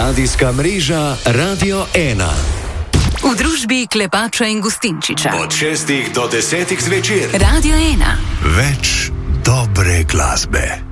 Radijska mreža Radio 1. V družbi Klepača in Gustinčiča. Od 6 do 10 zvečer. Radio 1. Več dobre glasbe.